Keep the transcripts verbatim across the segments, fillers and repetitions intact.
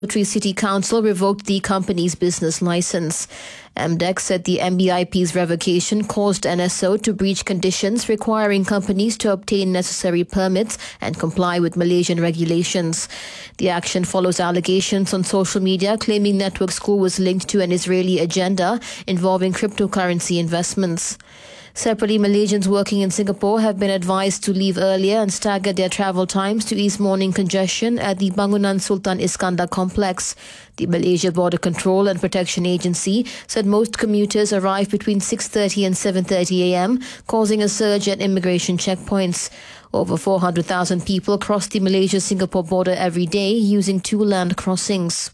Putri City Council revoked the company's business license. M D E C said the M B I P's revocation caused N S O to breach conditions requiring companies to obtain necessary permits and comply with Malaysian regulations. The action follows allegations on social media claiming Network School was linked to an Israeli agenda involving cryptocurrency investments. Separately, Malaysians working in Singapore have been advised to leave earlier and stagger their travel times to ease morning congestion at the Bangunan Sultan Iskandar complex. The Malaysia Border Control and Protection Agency said most commuters arrive between six thirty and seven thirty a.m., causing a surge at immigration checkpoints. Over four hundred thousand people cross the Malaysia-Singapore border every day using two land crossings.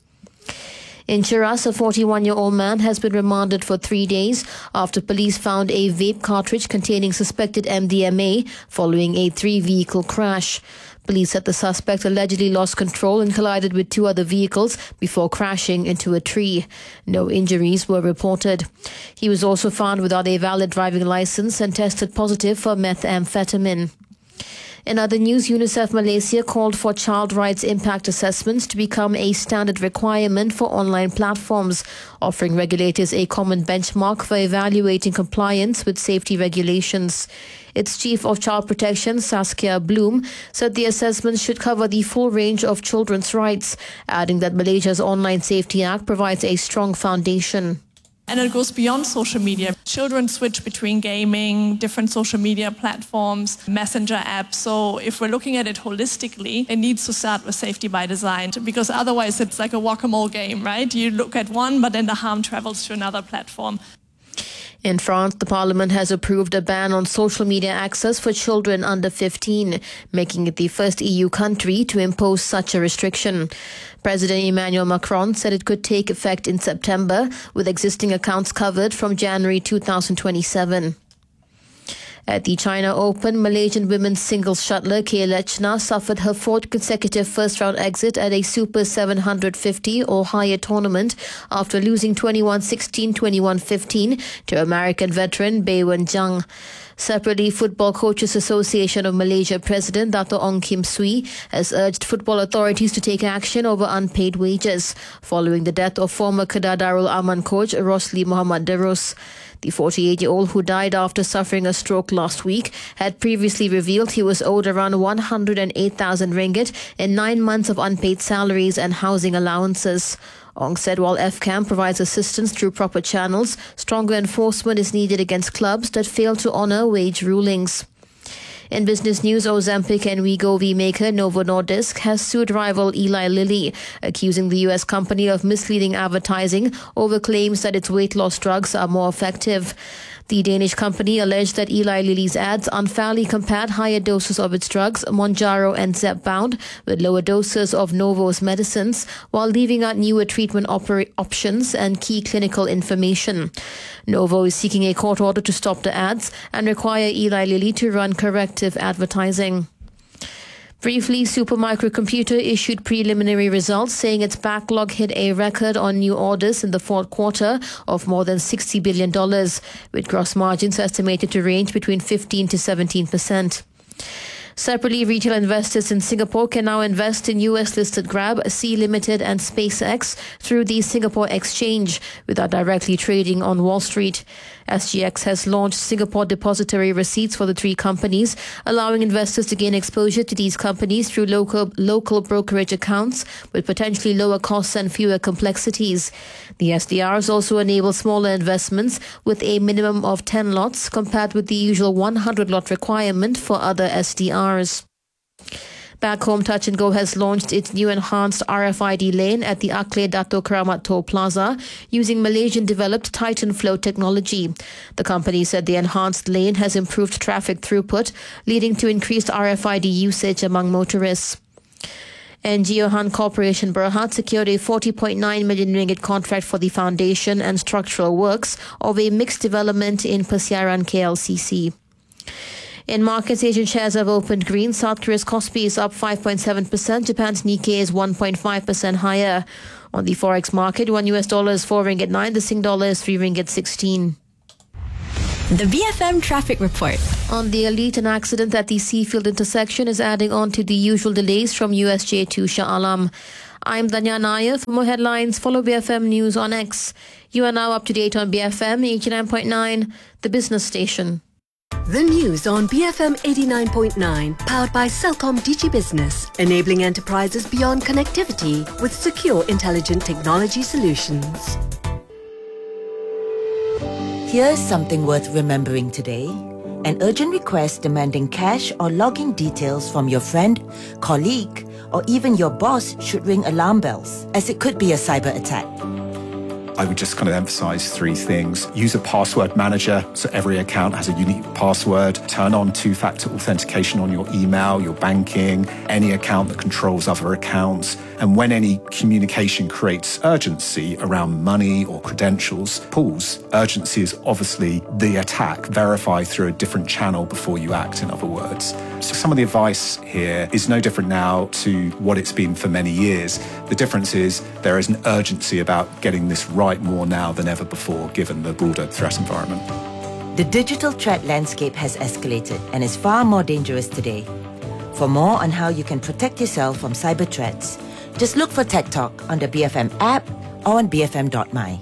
In Cheras, a forty-one-year-old man has been remanded for three days after police found a vape cartridge containing suspected M D M A following a three-vehicle crash. Police said the suspect allegedly lost control and collided with two other vehicles before crashing into a tree. No injuries were reported. He was also found without a valid driving license and tested positive for methamphetamine. In other news, UNICEF Malaysia called for child rights impact assessments to become a standard requirement for online platforms, offering regulators a common benchmark for evaluating compliance with safety regulations. Its Chief of Child Protection, Saskia Bloom, said the assessments should cover the full range of children's rights, adding that Malaysia's Online Safety Act provides a strong foundation. And it goes beyond social media. Children switch between gaming, different social media platforms, messenger apps. So if we're looking at it holistically, it needs to start with safety by design, because otherwise it's like a whack-a-mole game, right? You look at one, but then the harm travels to another platform. In France, the parliament has approved a ban on social media access for children under fifteen, making it the first E U country to impose such a restriction. President Emmanuel Macron said it could take effect in September, with existing accounts covered from January two thousand twenty-seven. At the China Open, Malaysian women's singles shuttler Kay Lechner suffered her fourth consecutive first-round exit at a Super seven hundred fifty or higher tournament after losing twenty-one sixteen, twenty-one fifteen to American veteran Bai Wen-Zhang. Separately, Football Coaches Association of Malaysia President Dato' Ong Kim Swee has urged football authorities to take action over unpaid wages following the death of former Kedah Darul Aman coach Rosli Mohammad Darus. The forty-eight-year-old, who died after suffering a stroke last week, had previously revealed he was owed around one hundred eight thousand ringgit in nine months of unpaid salaries and housing allowances. Ong said while F C A M provides assistance through proper channels, stronger enforcement is needed against clubs that fail to honour wage rulings. In business news, Ozempic and Wegovy maker Novo Nordisk has sued rival Eli Lilly, accusing the U S company of misleading advertising over claims that its weight loss drugs are more effective. The Danish company alleged that Eli Lilly's ads unfairly compared higher doses of its drugs, Mounjaro and Zepbound, with lower doses of Novo's medicines, while leaving out newer treatment opera- options and key clinical information. Novo is seeking a court order to stop the ads and require Eli Lilly to run corrective advertising. Briefly, Supermicro issued preliminary results saying its backlog hit a record on new orders in the fourth quarter of more than sixty billion dollars, with gross margins estimated to range between fifteen to seventeen percent. Separately, retail investors in Singapore can now invest in U S-listed Grab, Sea Limited and SpaceX through the Singapore Exchange without directly trading on Wall Street. S G X has launched Singapore depository receipts for the three companies, allowing investors to gain exposure to these companies through local local brokerage accounts with potentially lower costs and fewer complexities. The S D Rs also enable smaller investments with a minimum of ten lots compared with the usual one hundred lot requirement for other S D Rs. Back home, Touch and Go has launched its new enhanced R F I D lane at the Aclay Dato Keramat Toll Plaza using Malaysian-developed Titan Flow technology. The company said the enhanced lane has improved traffic throughput, leading to increased R F I D usage among motorists. And Geohan Corporation Berhad secured a forty point nine million ringgit contract for the foundation and structural works of a mixed development in Persiaran K L C C. In markets, Asian shares have opened green. South Korea's Kospi is up five point seven percent. Japan's Nikkei is one point five percent higher. On the forex market, one U S dollar is four ringgit nine. The Sing dollar is three ringgit sixteen. The B F M Traffic Report. On the Elite, an accident at the Seafield intersection is adding on to the usual delays from U S J to Shah Alam. I'm Danya Nair. For more headlines, follow B F M News on X. You are now up to date on B F M eighty-nine point nine, the business station. The news on B F M eighty-nine point nine, powered by Celcom Digi Business, enabling enterprises beyond connectivity with secure, intelligent technology solutions. Here's something worth remembering today. An urgent request demanding cash or login details from your friend, colleague, or even your boss should ring alarm bells, as it could be a cyber attack. I would just kind of emphasize three things. Use a password manager, so every account has a unique password. Turn on two-factor authentication on your email, your banking, any account that controls other accounts. And when any communication creates urgency around money or credentials, pause. Urgency is obviously the attack. Verify through a different channel before you act, in other words. So some of the advice here is no different now to what it's been for many years. The difference is there is an urgency about getting this right more now than ever before, given the broader threat environment. The digital threat landscape has escalated and is far more dangerous today. For more on how you can protect yourself from cyber threats, just look for Tech Talk on the B F M app or on b f m dot m y.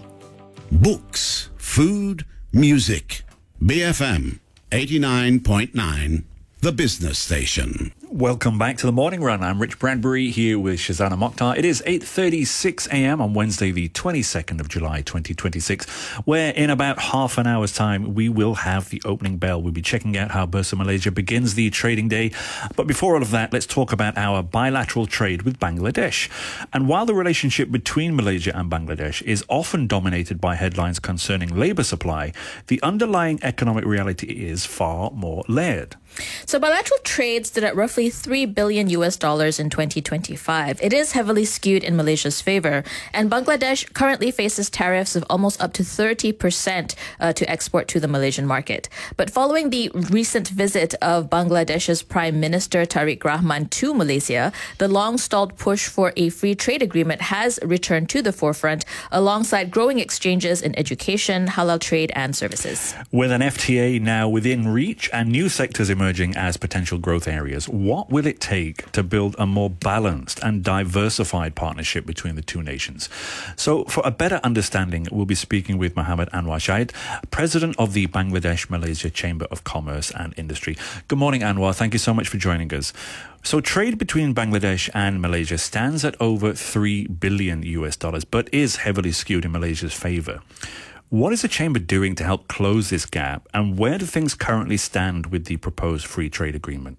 Books, food, music. B F M eighty-nine point nine, the business station. Welcome back to the Morning Run. I'm Rich Bradbury here with Shazana Mokhtar. It is eight thirty-six a m on Wednesday, the twenty-second of July, twenty twenty-six, where in about half an hour's time, we will have the opening bell. We'll be checking out how Bursa Malaysia begins the trading day. But before all of that, let's talk about our bilateral trade with Bangladesh. And while the relationship between Malaysia and Bangladesh is often dominated by headlines concerning labour supply, the underlying economic reality is far more layered. So bilateral trade stood at roughly three billion U S dollars in twenty twenty-five. It is heavily skewed in Malaysia's favor, and Bangladesh currently faces tariffs of almost up to thirty percent uh, to export to the Malaysian market. But following the recent visit of Bangladesh's Prime Minister Tariq Rahman to Malaysia, the long-stalled push for a free trade agreement has returned to the forefront alongside growing exchanges in education, halal trade and services. With an F T A now within reach and new sectors emerging as potential growth areas, what will it take to build a more balanced and diversified partnership between the two nations? So for a better understanding, we'll be speaking with Mohammed Anwar Shahid, President of the Bangladesh-Malaysia Chamber of Commerce and Industry. Good morning, Anwar. Thank you so much for joining us. So trade between Bangladesh and Malaysia stands at over three billion U S dollars, but is heavily skewed in Malaysia's favour. What is the Chamber doing to help close this gap, and where do things currently stand with the proposed free trade agreement?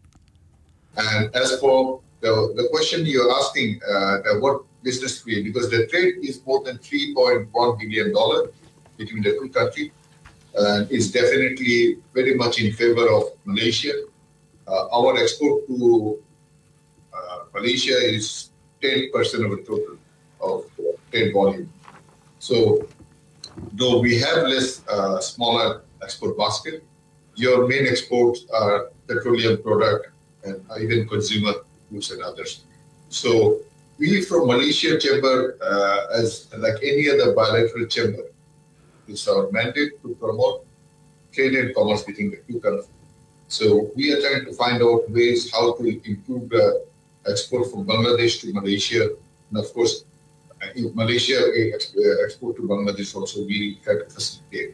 And as for the, the question you're asking, uh, the what business trade, because the trade is more than three point one billion dollars between the two countries, and is definitely very much in favor of Malaysia. Uh, our export to uh, Malaysia is ten percent of the total of trade volume. So, though we have less uh, smaller export basket, your main exports are petroleum product and even consumer goods and others. So we from Malaysia Chamber, uh, as like any other bilateral chamber, it's our mandate to promote trade and commerce between the two countries. So we are trying to find out ways how to improve the export from Bangladesh to Malaysia, and of course, if Malaysia export to Bangladesh also, we have to facilitate.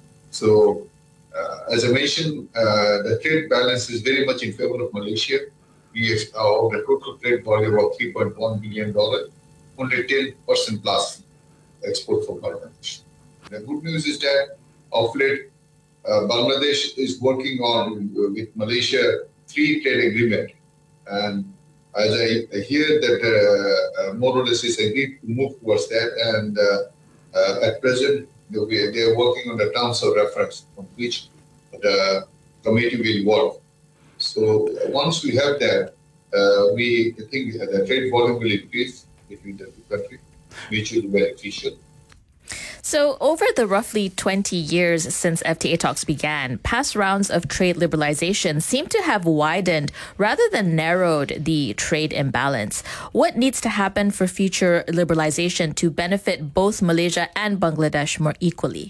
So, uh, as I mentioned, uh, the trade balance is very much in favor of Malaysia. We uh, the total trade volume of three point one billion dollars, only ten percent plus export from Bangladesh. The good news is that of late, uh, Bangladesh is working on uh, with Malaysia free trade agreement, and as I, I hear that uh, uh, more or less is agreed to move towards that, and uh, uh, at present they are working on the terms of reference on which the committee will work. So uh, once we have that, uh, we think the trade volume will increase between the two countries, which will be beneficial. So over the roughly twenty years since F T A talks began, past rounds of trade liberalization seem to have widened rather than narrowed the trade imbalance. What needs to happen for future liberalization to benefit both Malaysia and Bangladesh more equally?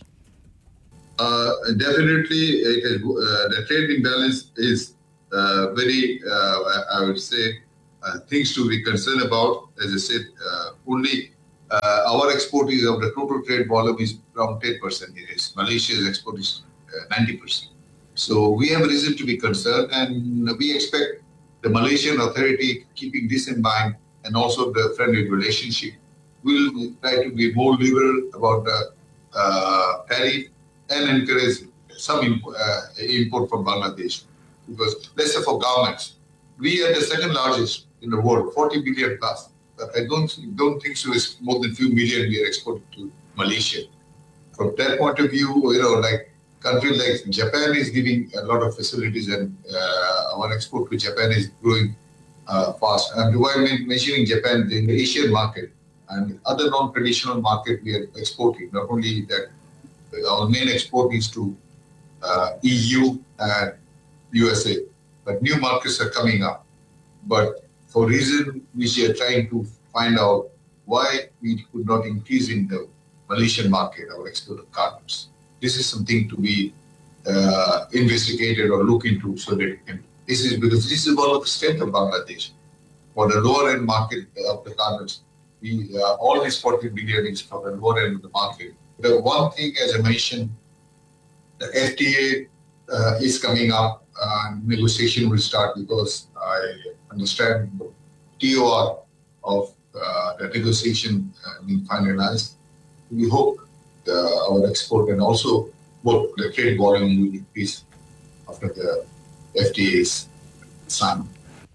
Uh, definitely, it is, uh, the trade imbalance is uh, very, uh, I would say, uh, things to be concerned about. As I said, uh, only uh, our export is of the total trade volume is around ten percent. It is Malaysia's export is uh, ninety percent. So we have reason to be concerned, and we expect the Malaysian authority, keeping this in mind, and also the friendly relationship, will try to be more liberal about the uh, tariff and encourage some imp- uh, import from Bangladesh. Because let's say for garments, we are the second largest in the world, forty billion plus. But I don't don't think so. It's more than few million we are exporting to Malaysia. From that point of view, you know, like countries like Japan is giving a lot of facilities, and uh, our export to Japan is growing uh, fast. And while mentioning Japan, in the Asian market and other non-traditional market, we are exporting. Not only that, our main export is to uh, E U and U S A, but new markets are coming up. But for reason which we are trying to find out why we could not increase in the Malaysian market, our export of garments. This is something to be uh, investigated or look into. So that can, this is because this is one of the strength of Bangladesh. For the lower end market of the garments, we uh, all this forty billion is from the lower end of the market. The one thing, as I mentioned, the F T A uh, is coming up. Uh, negotiation will start because I understand the T O R of uh, the negotiation uh, being finalized. We hope the, our export and also both the trade volume will increase after the F T A is signed.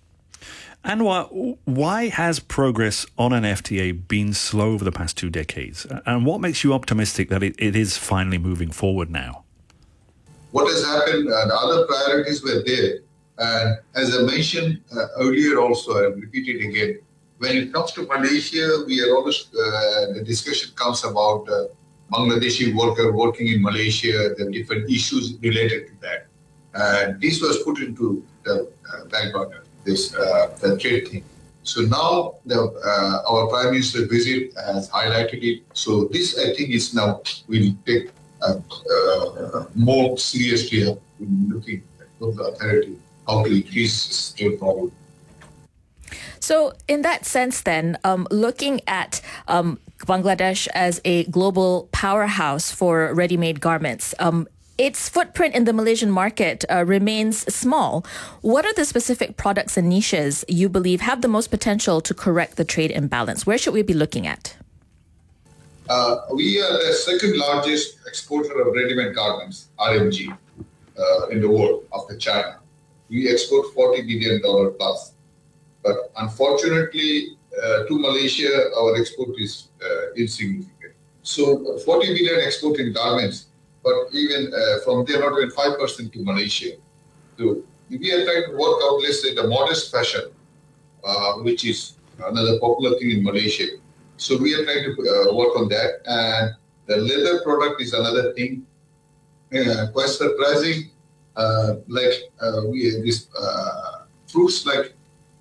Anwar, why has progress on an F T A been slow over the past two decades? And what makes you optimistic that it, it is finally moving forward now? What has happened, uh, the other priorities were there. And as I mentioned uh, earlier also, I'll repeat it again, when it comes to Malaysia, we are always, uh, the discussion comes about uh, Bangladeshi worker working in Malaysia, the different issues related to that. And this was put into the uh, back burner, this uh, the trade thing. So now the, uh, our Prime Minister's visit has highlighted it. So this, I think, is now will take uh, uh, more seriously in looking at the authority how to increase this trade problem. So in that sense then, um, looking at um, Bangladesh as a global powerhouse for ready-made garments, um, its footprint in the Malaysian market uh, remains small. What are the specific products and niches you believe have the most potential to correct the trade imbalance? Where should we be looking at? Uh, we are the second largest exporter of ready-made garments, R M G, uh, in the world after China. We export forty billion dollars plus. But unfortunately, uh, to Malaysia, our export is uh, insignificant. So forty billion export in garments, but even uh, from there, not even five percent to Malaysia. So we are trying to work out, let's say, the modest fashion, uh, which is another popular thing in Malaysia. So we are trying to uh, work on that. And the leather product is another thing. Uh, quite surprising, uh, like uh, we this uh, fruits like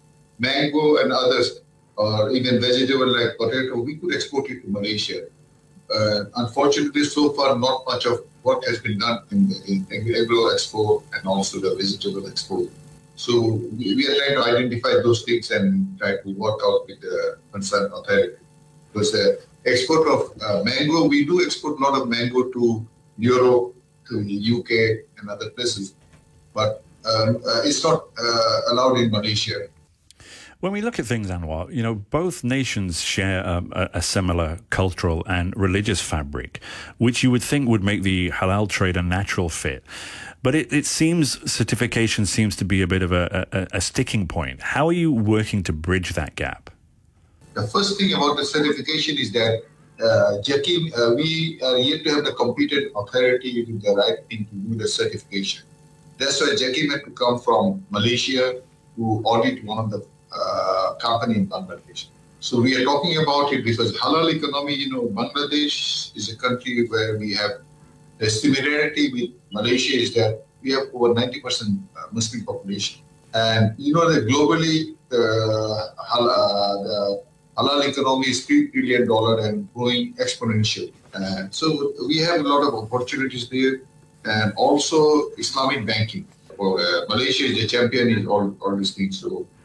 mango and others, or even vegetable like potato, we could export it to Malaysia. Uh, unfortunately, so far, not much of what has been done in the in agro export and also the vegetable export. So we, we are trying to identify those things and try to work out with the concerned authority. Because the export of uh, mango, we do export a lot of mango to Europe, to the U K and other places, but um, uh, it's not uh, allowed in Malaysia. When we look at things, Anwar, you know, both nations share um, a, a similar cultural and religious fabric, which you would think would make the halal trade a natural fit. But it, it seems certification seems to be a bit of a, a, a sticking point. How are you working to bridge that gap? The first thing about the certification is that uh, JAKIM, uh, we are yet to have the competent authority with the right thing to do the certification. That's why JAKIM had to come from Malaysia to audit one of the uh, company in Bangladesh. So we are talking about it because halal economy, you know, Bangladesh is a country where we have the similarity with Malaysia is that we have over ninety percent Muslim population. And you know that globally, the, uh, the halal economy is three trillion dollars and growing exponentially. And so we have a lot of opportunities there. And also Islamic banking. For, uh, Malaysia is the champion in all, all these things. So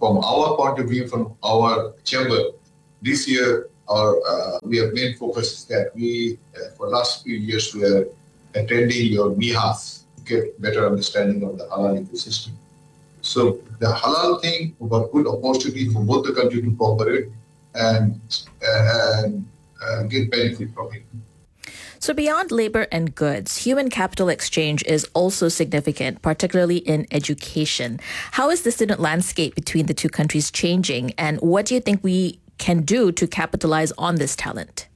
from our point of view, from our chamber, this year, our uh, we have main focus is that we, uh, for the last few years, we are attending your MIHAs to get better understanding of the halal ecosystem. So the halal thing was a good opportunity for both the countries to cooperate and, uh, and uh, get benefit from it. So beyond labor and goods, human capital exchange is also significant, particularly in education. How is the student landscape between the two countries changing, and what do you think we can do to capitalize on this talent?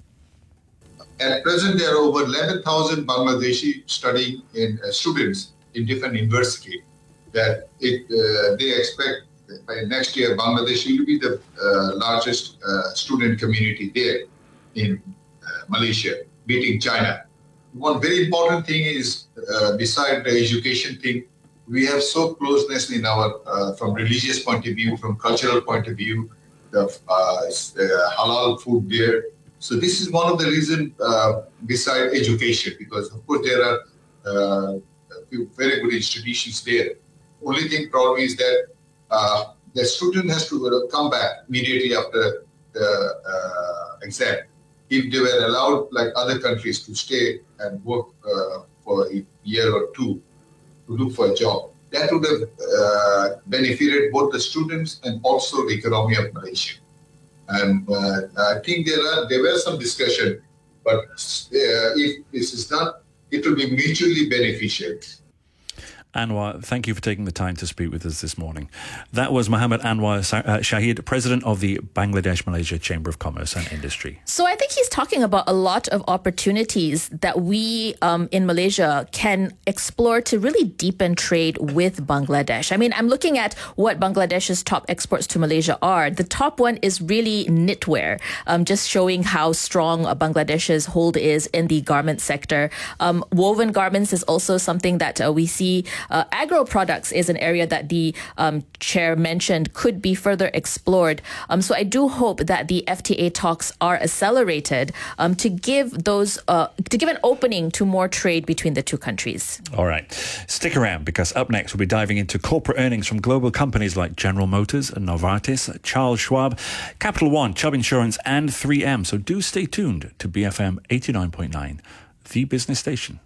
At present, there are over eleven thousand Bangladeshi studying in uh, students in different universities. That it, uh, they expect that by next year, Bangladesh will be the uh, largest uh, student community there in uh, Malaysia, beating China. One very important thing is, uh, beside the education thing, we have so closeness in our, uh, from religious point of view, from cultural point of view, the uh, uh, halal food there. So this is one of the reasons uh, beside education, because of course there are uh, a few very good institutions there. Only thing probably is that uh, the student has to come back immediately after the uh, exam. If they were allowed, like other countries, to stay and work uh, for a year or two to look for a job, that would have uh, benefited both the students and also the economy of Malaysia. And uh, I think there are there were some discussion, but uh, if this is done, it will be mutually beneficial. Anwar, thank you for taking the time to speak with us this morning. That was Mohammed Anwar Shahid, President of the Bangladesh-Malaysia Chamber of Commerce and Industry. So I think he's talking about a lot of opportunities that we um, in Malaysia can explore to really deepen trade with Bangladesh. I mean, I'm looking at what Bangladesh's top exports to Malaysia are. The top one is really knitwear, um, just showing how strong Bangladesh's hold is in the garment sector. Um, woven garments is also something that uh, we see. Uh, agro products is an area that the um, chair mentioned could be further explored. Um, so I do hope that the F T A talks are accelerated um, to give those uh, to give an opening to more trade between the two countries. All right. Stick around, because up next we'll be diving into corporate earnings from global companies like General Motors, Novartis, Charles Schwab, Capital One, Chubb Insurance and three M. So do stay tuned to B F M eighty-nine point nine, the business station.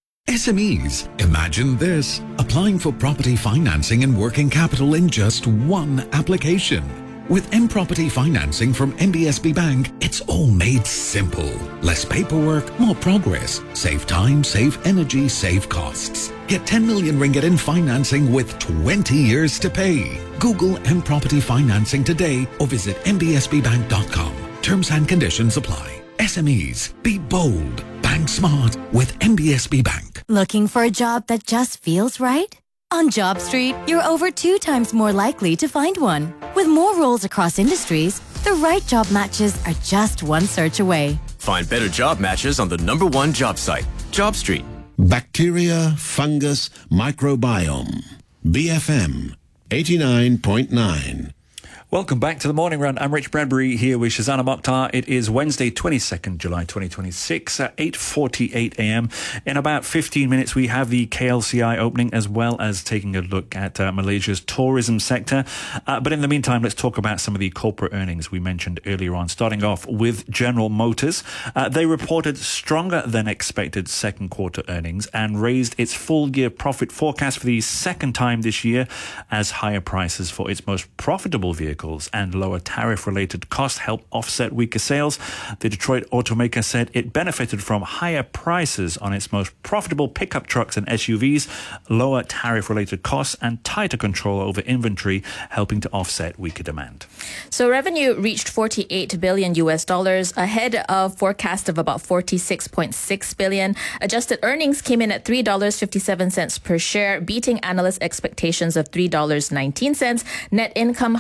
S M Es. Imagine this. Applying for property financing and working capital in just one application. With M-Property Financing from M B S B Bank, it's all made simple. Less paperwork, more progress. Save time, save energy, save costs. Get ten million ringgit in financing with twenty years to pay. Google M-Property Financing today or visit m b s b bank dot com. Terms and conditions apply. S M Es. Be bold. Bank smart with M B S B Bank. Looking for a job that just feels right? On JobStreet, you're over two times more likely to find one. With more roles across industries, the right job matches are just one search away. Find better job matches on the number one job site, JobStreet. Bacteria, fungus, microbiome. B F M eighty-nine point nine. Welcome back to the Morning Round. I'm Rich Bradbury here with Shazana Mokhtar. It is Wednesday, twenty-second July twenty twenty-six at eight forty-eight a m. In about fifteen minutes, we have the K L C I opening, as well as taking a look at uh, Malaysia's tourism sector. Uh, but in the meantime, let's talk about some of the corporate earnings we mentioned earlier on, starting off with General Motors. Uh, they reported stronger than expected second quarter earnings and raised its full year profit forecast for the second time this year, as higher prices for its most profitable vehicles and lower tariff-related costs help offset weaker sales. The Detroit automaker said it benefited from higher prices on its most profitable pickup trucks and S U Vs, lower tariff-related costs and tighter control over inventory, helping to offset weaker demand. So revenue reached forty-eight billion U S dollars, ahead of forecast of about forty-six point six billion. Adjusted earnings came in at three dollars and fifty-seven cents per share, beating analyst expectations of three dollars and nineteen cents. Net income, however,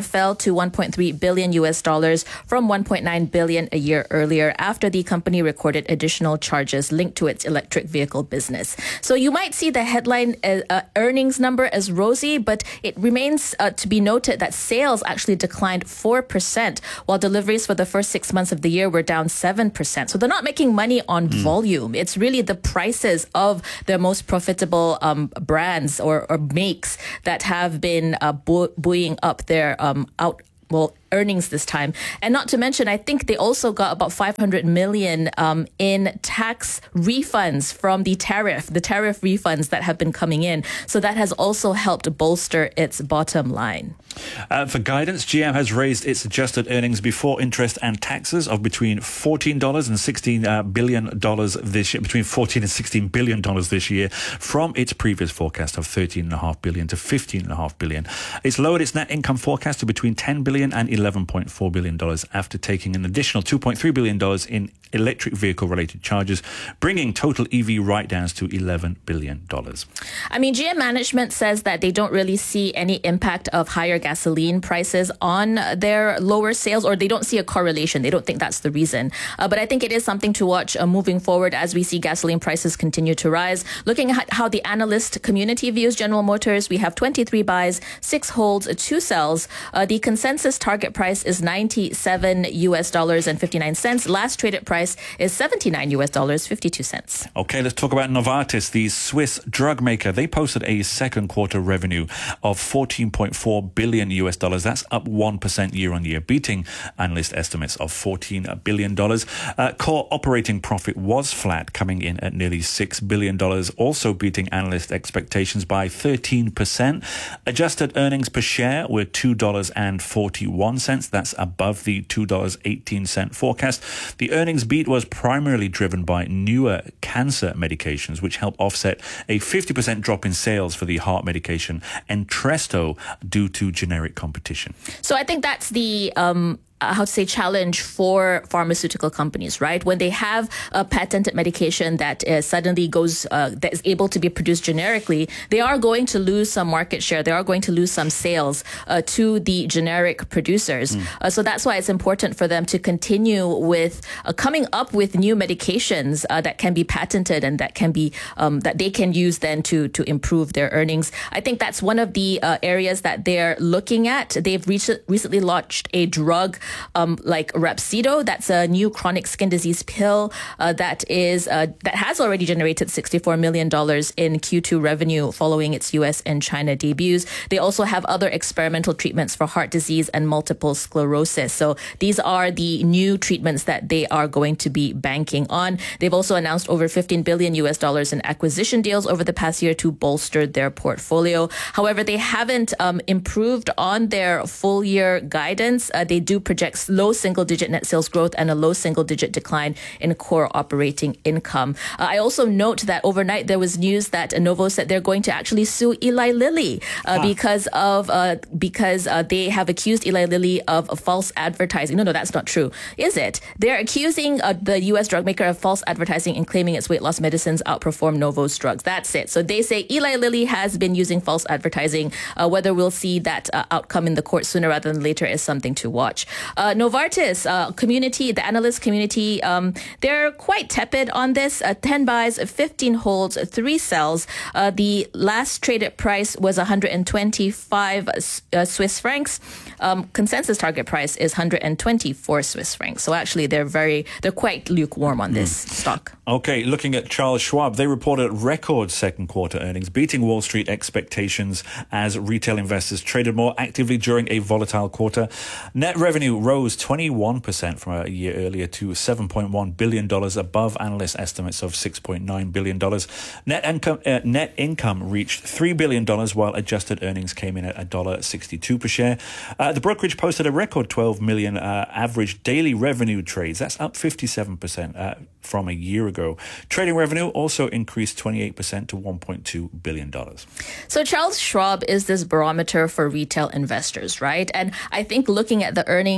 fell to one point three billion U S dollars from one point nine billion a year earlier after the company recorded additional charges linked to its electric vehicle business. So you might see the headline uh, uh, earnings number as rosy, but it remains uh, to be noted that sales actually declined four percent, while deliveries for the first six months of the year were down seven percent. So they're not making money on mm. volume. It's really the prices of their most profitable um, brands or, or makes that have been uh, bu- buoying up their um, out well earnings this time. And not to mention, I think they also got about five hundred million um, in tax refunds from the tariff, the tariff refunds that have been coming in. So that has also helped bolster its bottom line. Uh, for guidance, G M has raised its adjusted earnings before interest and taxes of between fourteen dollars and sixteen uh, billion dollars this year, between fourteen and sixteen billion dollars this year, from its previous forecast of thirteen and a half billion to fifteen and a half billion. It's lowered its net income forecast to between ten billion and eleven point four billion dollars after taking an additional two point three billion dollars in electric vehicle related charges, bringing total E V write-downs to eleven billion dollars. I mean, G M management says that they don't really see any impact of higher gasoline prices on their lower sales, or they don't see a correlation. They don't think that's the reason. Uh, but I think it is something to watch uh, moving forward as we see gasoline prices continue to rise. Looking at how the analyst community views General Motors, we have twenty-three buys, six holds, two sells. Uh, the consensus target price is ninety-seven U S dollars and fifty-nine cents. Last traded price is seventy-nine U S dollars fifty-two cents. Okay, let's talk about Novartis, the Swiss drug maker. They posted a second quarter revenue of fourteen point four billion U S dollars. That's up one percent year on year, beating analyst estimates of fourteen billion dollars. Uh, core operating profit was flat, coming in at nearly six billion dollars, also beating analyst expectations by thirteen percent. Adjusted earnings per share were two dollars and forty-one cents. That's above the two dollars and eighteen cents forecast. The earnings beat was primarily driven by newer cancer medications, which helped offset a fifty percent drop in sales for the heart medication Entresto due to generic competition. So I think that's the um Uh, how to say challenge for pharmaceutical companies, right? When they have a patented medication that uh, suddenly goes, uh, that is able to be produced generically, they are going to lose some market share. They are going to lose some sales uh, to the generic producers. Mm. Uh, so that's why it's important for them to continue with uh, coming up with new medications uh, that can be patented and that can be um, that they can use then to to improve their earnings. I think that's one of the uh, areas that they're looking at. They've rec- recently launched a drug Um, like Rapsido. That's a new chronic skin disease pill uh, that is uh, that has already generated sixty-four million dollars in Q two revenue following its U S and China debuts. They also have other experimental treatments for heart disease and multiple sclerosis. So these are the new treatments that they are going to be banking on. They've also announced over fifteen billion U S dollars in acquisition deals over the past year to bolster their portfolio. However, they haven't um, improved on their full year guidance. Uh, they do projects low single-digit net sales growth and a low single-digit decline in core operating income. Uh, I also note that overnight there was news that Novo said they're going to actually sue Eli Lilly uh, ah. because of uh, because uh, they have accused Eli Lilly of false advertising. No, no, that's not true. Is it? They're accusing uh, the U S drug maker of false advertising and claiming its weight loss medicines outperform Novo's drugs. That's it. So they say Eli Lilly has been using false advertising. Uh, whether we'll see that uh, outcome in the court sooner rather than later is something to watch. Uh, Novartis uh, community, the analyst community, um, they're quite tepid on this. Uh, ten buys, fifteen holds, three sells. Uh, the last traded price was one hundred twenty-five uh, Swiss francs. Um, consensus target price is one hundred twenty-four Swiss francs. So actually, they're very, they're quite lukewarm on this mm. stock. Okay, looking at Charles Schwab, they reported record second quarter earnings, beating Wall Street expectations as retail investors traded more actively during a volatile quarter. Net revenue rose twenty-one percent from a year earlier to seven point one billion dollars, above analyst estimates of six point nine billion dollars. Net income, uh, net income reached three billion dollars, while adjusted earnings came in at one dollar and sixty-two per share. Uh, the brokerage posted a record twelve million uh, average daily revenue trades. That's up fifty-seven percent uh, from a year ago. Trading revenue also increased twenty-eight percent to one point two billion dollars. So Charles Schwab is this barometer for retail investors, right? And I think looking at the earnings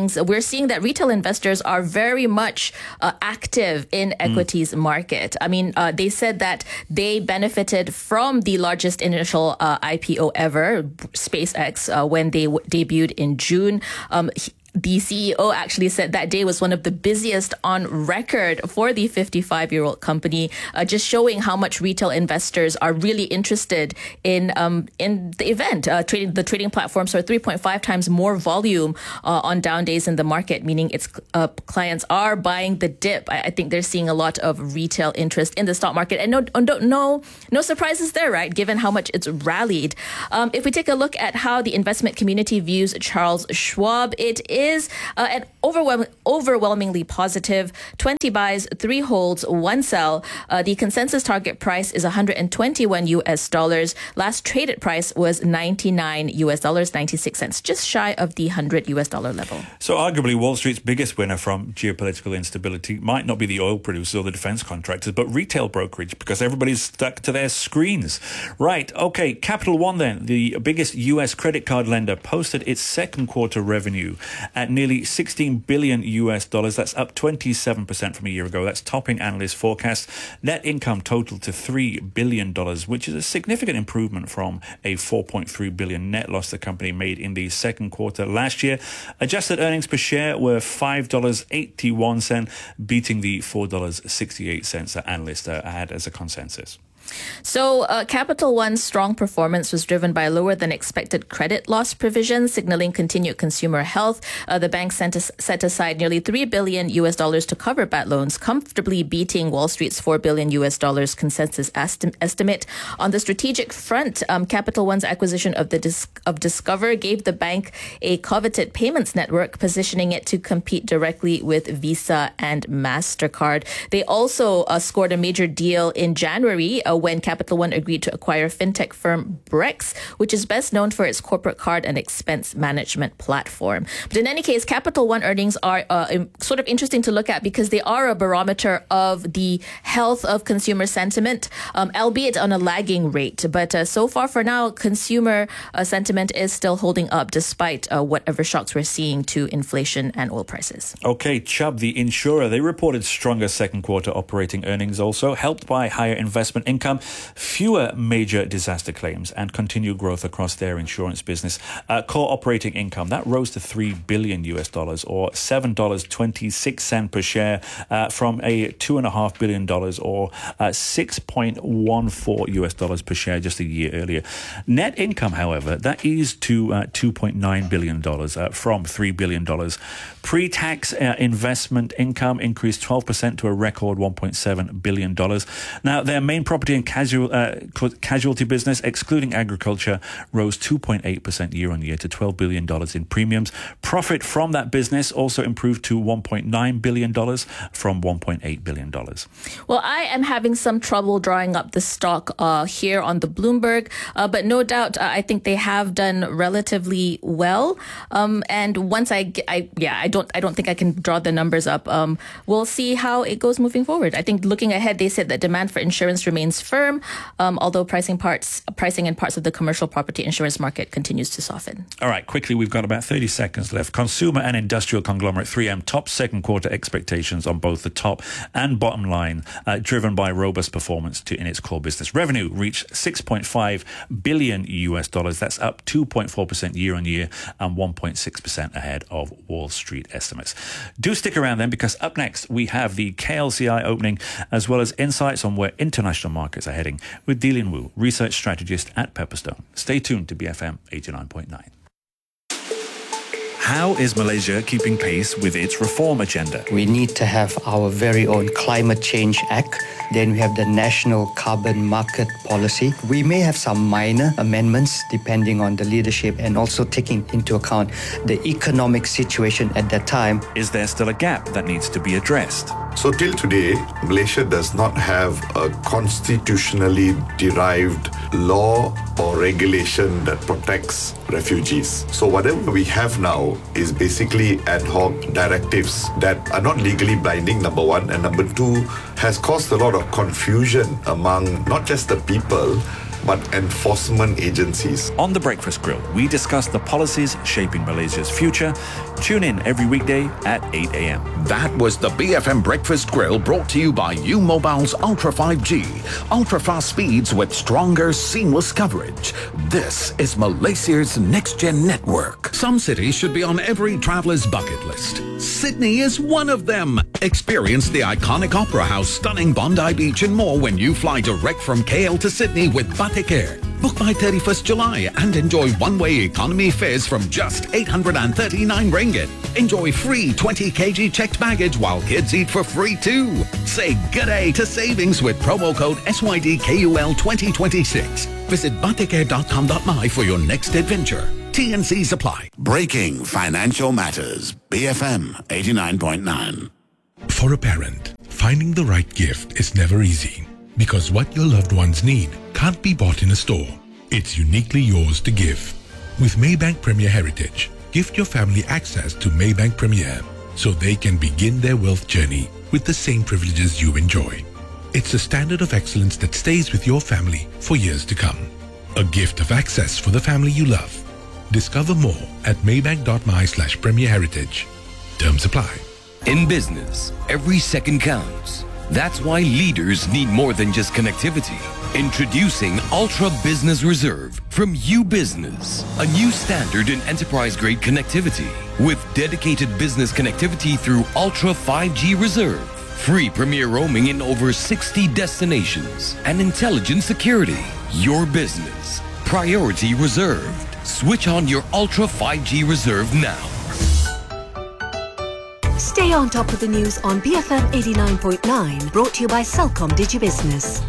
earnings, we're seeing that retail investors are very much uh, active in equities mm. market. I mean, uh, they said that they benefited from the largest initial uh, I P O ever, SpaceX, uh, when they w- debuted in June. Um, he, The C E O actually said that day was one of the busiest on record for the fifty-five-year-old company, uh, just showing how much retail investors are really interested in um, in the event. Uh, trading the trading platform saw three point five times more volume uh, on down days in the market, meaning its uh, clients are buying the dip. I, I think they're seeing a lot of retail interest in the stock market, and no, no, no, no surprises there, right? Given how much it's rallied. Um, if we take a look at how the investment community views Charles Schwab, it is is uh, an overwhelming, overwhelmingly positive. twenty buys, three holds, one sell. Uh, the consensus target price is one hundred twenty-one U S dollars. Last traded price was ninety-nine U S dollars, ninety-six cents, just shy of the one hundred U S dollar level. So arguably Wall Street's biggest winner from geopolitical instability might not be the oil producers or the defense contractors, but retail brokerage, because everybody's stuck to their screens. Right. Okay. Capital One then, the biggest U S credit card lender, posted its second quarter revenue at nearly sixteen billion U S dollars. That's up twenty-seven percent from a year ago. That's topping analyst forecasts. Net income totaled to three billion dollars, which is a significant improvement from a four point three billion dollars net loss the company made in the second quarter last year. Adjusted earnings per share were five dollars and eighty-one cents, beating the four dollars and sixty-eight cents that analysts uh, had as a consensus. So uh, Capital One's strong performance was driven by lower than expected credit loss provisions, signaling continued consumer health. Uh, the bank sent as- set aside nearly three billion U S dollars to cover bad loans, comfortably beating Wall Street's four billion U S dollars consensus esti- estimate. On the strategic front, um, Capital One's acquisition of the Dis- of Discover gave the bank a coveted payments network, positioning it to compete directly with Visa and MasterCard. They also uh, scored a major deal in January uh, when Capital One agreed to acquire fintech firm Brex, which is best known for its corporate card and expense management platform. But in any case, Capital One earnings are uh, sort of interesting to look at because they are a barometer of the health of consumer sentiment, um, albeit on a lagging rate. But uh, so far for now, consumer uh, sentiment is still holding up despite uh, whatever shocks we're seeing to inflation and oil prices. Okay, Chubb, the insurer, they reported stronger second quarter operating earnings also, helped by higher investment income, fewer major disaster claims, and continued growth across their insurance business. Uh, core operating income, that rose to three billion U S dollars, or seven dollars and twenty-six cents per share, uh, from a two point five billion dollars or uh, six point one four U S dollars per share just a year earlier. Net income, however, that eased to uh, two point nine billion dollars uh, from three billion dollars. Pre-tax uh, investment income increased twelve percent to a record one point seven billion dollars. Now, their main property and casual, uh, casualty business, excluding agriculture, rose two point eight percent year on year to twelve billion dollars in premiums. Profit from that business also improved to one point nine billion dollars from one point eight billion dollars. Well, I am having some trouble drawing up the stock uh, here on the Bloomberg, uh, but no doubt uh, I think they have done relatively well. Um, and once I, I, yeah, I don't, I don't think I can draw the numbers up. Um, we'll see how it goes moving forward. I think looking ahead, they said that demand for insurance remains firm, um, although pricing parts, pricing in parts of the commercial property insurance market continues to soften. All right, quickly, we've got about thirty seconds left. Consumer and industrial conglomerate three M topped second quarter expectations on both the top and bottom line, uh, driven by robust performance to, in its core business. Revenue reached six point five billion U S dollars. That's up two point four percent year on year and one point six percent ahead of Wall Street estimates. Do stick around then, because up next we have the K L C I opening, as well as insights on where international markets are heading with Delin Wu, research strategist at Pepperstone. Stay tuned to B F M eighty-nine point nine. How is Malaysia keeping pace with its reform agenda? We need to have our very own Climate Change Act. Then we have the National Carbon Market Policy. We may have some minor amendments depending on the leadership and also taking into account the economic situation at that time. Is there still a gap that needs to be addressed? So till today, Malaysia does not have a constitutionally derived law or regulation that protects refugees. So whatever we have now is basically ad hoc directives that are not legally binding, number one, and number two, has caused a lot of confusion among not just the people, but enforcement agencies. On The Breakfast Grill, we discuss the policies shaping Malaysia's future. Tune in every weekday at eight a.m. That was the B F M Breakfast Grill, brought to you by U Mobile's Ultra five G. Ultra-fast speeds with stronger, seamless coverage. This is Malaysia's next-gen network. Some cities should be on every traveler's bucket list. Sydney is one of them. Experience the iconic Opera House, stunning Bondi Beach and more when you fly direct from K L to Sydney with Batik Air. Book by thirty-first July and enjoy one-way economy fares from just eight hundred thirty-nine ringgit. Enjoy free twenty kilograms checked baggage while kids eat for free too. Say good day to savings with promo code S Y D K U L twenty twenty-six. Visit batik air dot com dot my for your next adventure. T and C's apply. Breaking financial matters. B F M eighty-nine point nine. For a parent, finding the right gift is never easy, because what your loved ones need can't be bought in a store. It's uniquely yours to give. With Maybank Premier Heritage, gift your family access to Maybank Premier so they can begin their wealth journey with the same privileges you enjoy. It's a standard of excellence that stays with your family for years to come. A gift of access for the family you love. Discover more at maybank dot my slash premier heritage. Terms apply. In business, every second counts. That's why leaders need more than just connectivity. Introducing Ultra Business Reserve from U Business, a new standard in enterprise-grade connectivity with dedicated business connectivity through Ultra five G Reserve, free premier roaming in over sixty destinations, and intelligent security. Your business, priority reserved. Switch on your Ultra five G Reserve now. Stay on top of the news on B F M eighty-nine point nine, brought to you by Celcom DigiBusiness.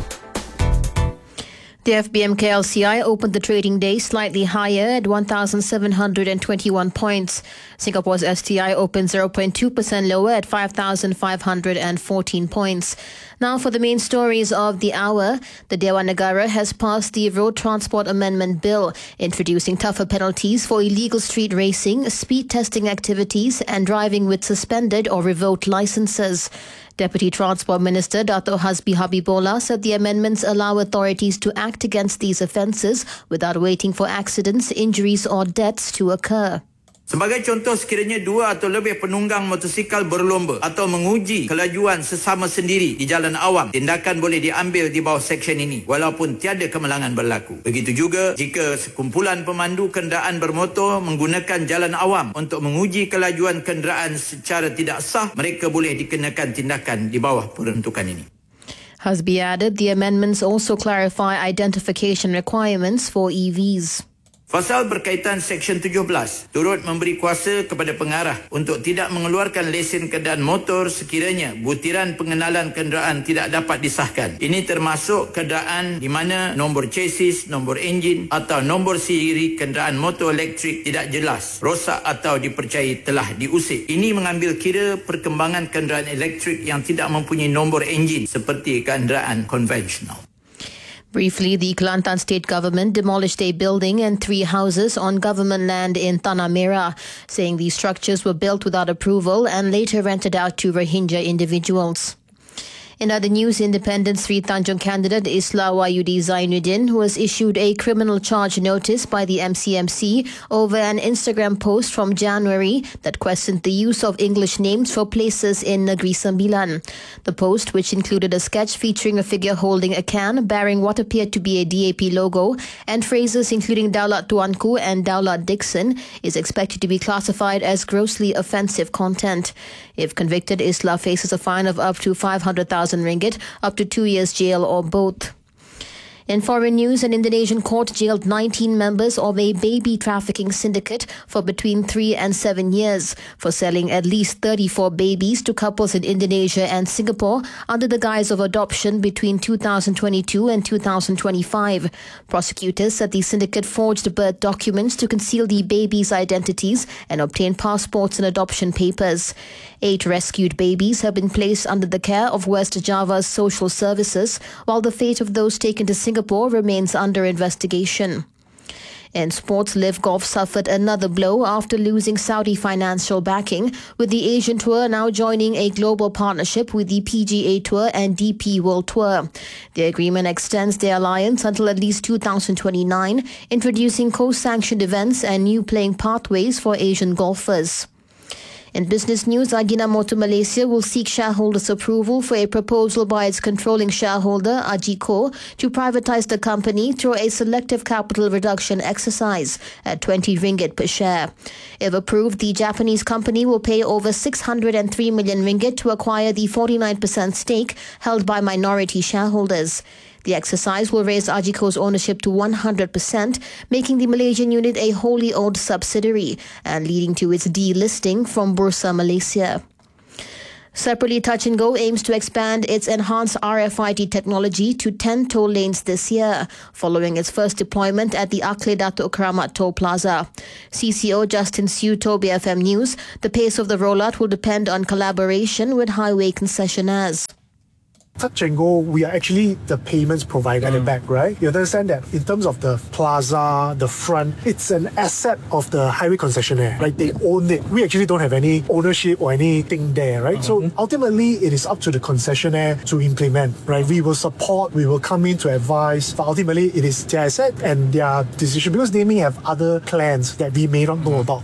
The F B M K L C I opened the trading day slightly higher at one thousand seven hundred twenty-one points. Singapore's S T I opened zero point two percent lower at five thousand five hundred fourteen points. Now for the main stories of the hour. The Dewan Negara has passed the Road Transport Amendment Bill, introducing tougher penalties for illegal street racing, speed testing activities and driving with suspended or revoked licenses. Deputy Transport Minister Dato' Hasbi Habibullah said the amendments allow authorities to act against these offences without waiting for accidents, injuries or deaths to occur. Sebagai contoh, sekiranya dua atau lebih penunggang motosikal berlomba atau menguji kelajuan sesama sendiri di jalan awam, tindakan boleh diambil di bawah seksyen ini walaupun tiada kemalangan berlaku. Begitu juga jika sekumpulan pemandu kenderaan bermotor menggunakan jalan awam untuk menguji kelajuan kenderaan secara tidak sah, mereka boleh dikenakan tindakan di bawah peruntukan ini. Hasbi added the amendments also clarify identification requirements for E Vs. Pasal berkaitan Seksyen tujuh belas turut memberi kuasa kepada pengarah untuk tidak mengeluarkan lesen kenderaan motor sekiranya butiran pengenalan kenderaan tidak dapat disahkan. Ini termasuk kenderaan di mana nombor chassis, nombor enjin atau nombor siri kenderaan motor elektrik tidak jelas, rosak atau dipercayai telah diusik. Ini mengambil kira perkembangan kenderaan elektrik yang tidak mempunyai nombor enjin seperti kenderaan konvensional. Briefly, the Kelantan state government demolished a building and three houses on government land in Tanah Merah, saying these structures were built without approval and later rented out to Rohingya individuals. In other news, Independent Sri Tanjung candidate Isla Wahyudi Zainuddin, who was issued a criminal charge notice by the M C M C over an Instagram post from January that questioned the use of English names for places in Negeri Sembilan. The post, which included a sketch featuring a figure holding a can bearing what appeared to be a D A P logo and phrases including Daulat Tuanku and Daulat Dixon, is expected to be classified as grossly offensive content. If convicted, Isla faces a fine of up to five hundred thousand ringgit, up to two years jail or both. In foreign news, an Indonesian court jailed nineteen members of a baby trafficking syndicate for between three and seven years for selling at least thirty-four babies to couples in Indonesia and Singapore under the guise of adoption between two thousand twenty-two and two thousand twenty-five. Prosecutors said the syndicate forged birth documents to conceal the babies' identities and obtain passports and adoption papers. Eight rescued babies have been placed under the care of West Java's social services, while the fate of those taken to Singapore remains under investigation. In sports, Liv Golf suffered another blow after losing Saudi financial backing, with the Asian Tour now joining a global partnership with the P G A Tour and D P World Tour. The agreement extends their alliance until at least two thousand twenty-nine, introducing co-sanctioned events and new playing pathways for Asian golfers. In business news, Ajinomoto Malaysia will seek shareholders' approval for a proposal by its controlling shareholder, Ajiko, to privatize the company through a selective capital reduction exercise at twenty ringgit per share. If approved, the Japanese company will pay over six hundred three million ringgit to acquire the forty-nine percent stake held by minority shareholders. The exercise will raise Ajiko's ownership to one hundred percent, making the Malaysian unit a wholly owned subsidiary and leading to its delisting from Bursa Malaysia. Separately, Touch and Go aims to expand its enhanced R F I D technology to ten toll lanes this year, following its first deployment at the Akle Datuk Keramat Toll Plaza. C C O Justin Siu told B F M News the pace of the rollout will depend on collaboration with highway concessionaires. Touch and Go, we are actually the payments provider at the back, right? You understand that in terms of the plaza, the front, it's an asset of the highway concessionaire, right? They own it. We actually don't have any ownership or anything there, right? Mm-hmm. So ultimately, it is up to the concessionaire to implement, right? We will support, we will come in to advise, but ultimately, it is their asset and their decision because they may have other plans that we may not know about.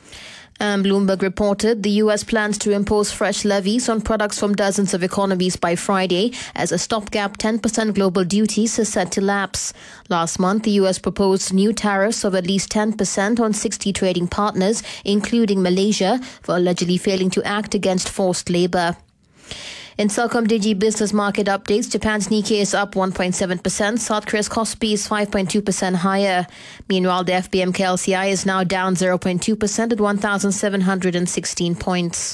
And Bloomberg reported the U S plans to impose fresh levies on products from dozens of economies by Friday as a stopgap ten percent global duties is set to lapse. Last month, the U S proposed new tariffs of at least ten percent on sixty trading partners, including Malaysia, for allegedly failing to act against forced labour. In Celcom Digi business market updates, Japan's Nikkei is up one point seven percent, South Korea's Kospi is five point two percent higher. Meanwhile, the F B M K L C I is now down zero point two percent at one thousand seven hundred sixteen points.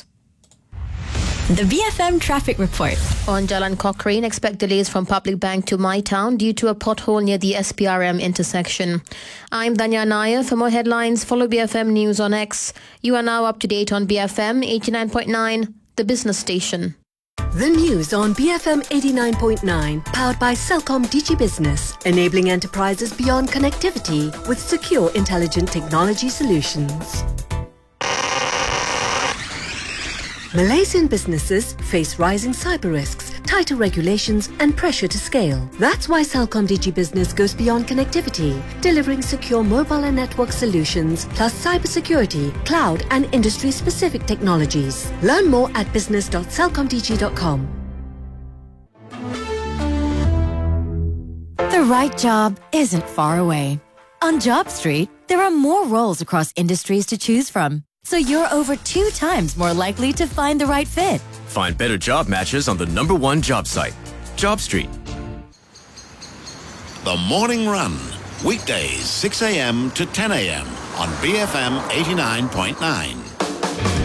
The B F M Traffic Report. On Jalan Cochrane, expect delays from Public Bank to My Town due to a pothole near the S P R M intersection. I'm Danya Nair. For more headlines, follow B F M News on X. You are now up to date on B F M eighty-nine point nine, the business station. The news on B F M eighty-nine point nine, powered by Celcom Digi Business, enabling enterprises beyond connectivity with secure, intelligent technology solutions. Malaysian businesses face rising cyber risks, tighter regulations and pressure to scale. That's why Celcom Digi Business goes beyond connectivity, delivering secure mobile and network solutions, plus cybersecurity, cloud and industry-specific technologies. Learn more at business dot celcom digi dot com. The right job isn't far away. On JobStreet, there are more roles across industries to choose from, so you're over two times more likely to find the right fit. Find better job matches on the number one job site, JobStreet. The Morning Run, weekdays six a.m. to ten a.m. on B F M eighty-nine point nine.